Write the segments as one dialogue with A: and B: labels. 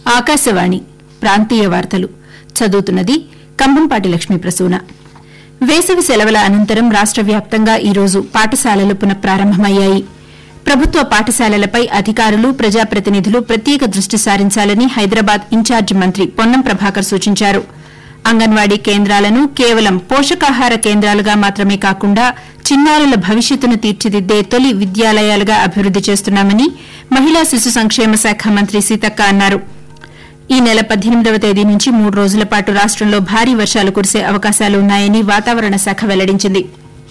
A: ఆకాశవాణి ప్రాంతీయ వార్తలు చదువుతున్నది కంభంపాటి లక్ష్మీ ప్రసూన. వేసవి సెలవుల అనంతరం రాష్ట వ్యాప్తంగా ఈరోజు పాఠశాలలు పునఃప్రారంభమయ్యాయి. ప్రభుత్వ పాఠశాలలపై అధికారులు, ప్రజాప్రతినిధులు ప్రత్యేక దృష్టి సారించాలని హైదరాబాద్ ఇన్ఛార్జి మంత్రి పొన్నం ప్రభాకర్ సూచించారు. అంగన్వాడీ కేంద్రాలను కేవలం పోషకాహార కేంద్రాలుగా మాత్రమే కాకుండా చిన్నారుల భవిష్యత్తును తీర్చిదిద్దే తొలి విద్యాలయాలుగా అభివృద్ది చేస్తున్నామని మహిళా శిశు సంక్షేమ శాఖ మంత్రి సీతక్క అన్నారు. ఈ నెల 18వ తేదీ నుంచి 3 రోజుల పాటు రాష్టంలో భారీ వర్షాలు కురిసే అవకాశాలున్నాయని వాతావరణ శాఖ వెల్లడించింది.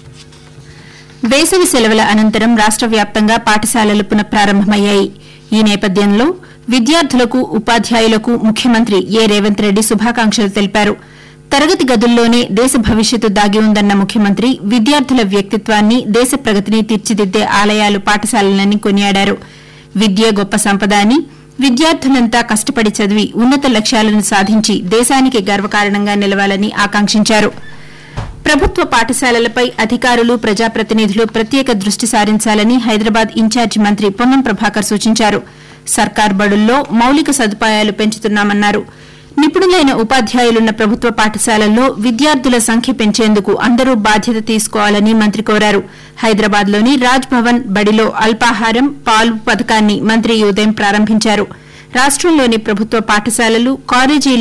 A: వేసవి సెలవుల అనంతరం రాష్ట వ్యాప్తంగా పాఠశాలలు పునఃప్రారంభమయ్యాయి. ఈ నేపథ్యంలో విద్యార్థులకు, ఉపాధ్యాయులకు ముఖ్యమంత్రి రేవంత్ రెడ్డి శుభాకాంక్షలు తెలిపారు. తరగతి గదుల్లోనే దేశ భవిష్యత్తు దాగి ఉందన్న ముఖ్యమంత్రి విద్యార్థుల వ్యక్తిత్వాన్ని, దేశ ప్రగతిని తీర్చిదిద్దే ఆలయాలు, పాఠశాలలని కొనియాడారు. విద్యే గొప్ప సంపద అని, విద్యార్థులంతా కష్టపడి చదివి ఉన్నత లక్ష్యాలను సాధించి దేశానికి గర్వకారణంగా నిలవాలని ఆకాంక్షించారు. ప్రభుత్వ పాఠశాలలపై అధికారులు, ప్రజాప్రతినిధులు ప్రత్యేక దృష్టి సారించాలని హైదరాబాద్ ఇన్ఛార్జి మంత్రి పొన్నం ప్రభాకర్ సూచించారు. సర్కార్ బడుల్లో మౌలిక సదుపాయాలు పెంచుతున్నామన్నారు. నిపుణులైన ఉపాధ్యాయులున్న ప్రభుత్వ పాఠశాలల్లో విద్యార్థుల సంఖ్య పెంచేందుకు అందరూ బాధ్యత తీసుకోవాలని మంత్రి కోరారు. హైదరాబాద్లోని రాజ్ భవన్ బడిలో అల్పాహారం, పాలు పథకాన్ని మంత్రి ఈ ఉదయం ప్రారంభించారు. రాష్టంలోని ప్రభుత్వ పాఠశాలలు, కాలేజీల్లో